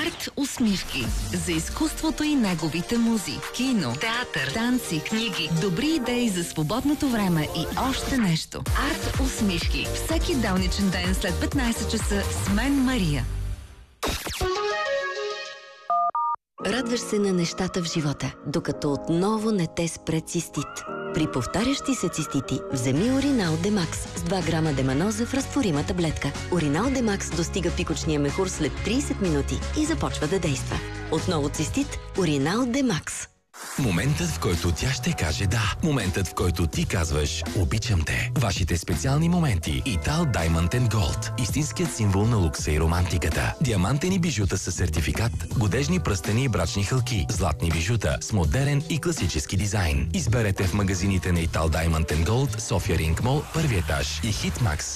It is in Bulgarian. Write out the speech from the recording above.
Арт усмивки. За изкуството и неговите музи. Кино, театър, танци, книги, добри идеи за свободното време и още нещо. Арт усмивки. Всеки делничен ден след 15 часа с мен Мария. Радваш се на нещата в живота, докато отново не те спре цистит. При повтарящи се цистити, вземи Уринал Демакс с 2 грама деманоза в разтворима таблетка. Уринал Демакс достига пикочния мехур след 30 минути и започва да действа. Отново цистит, Уринал Демакс. Моментът, в който тя ще каже да. Моментът, в който ти казваш обичам те. Вашите специални моменти. Итал Diamond & Gold. Истинският символ на лукса и романтиката. Диамантени бижута със сертификат, годежни пръстени и брачни хълки, златни бижута с модерен и класически дизайн. Изберете в магазините на Итал Diamond & Gold, София Ринг Мол, първи етаж и Хитмакс.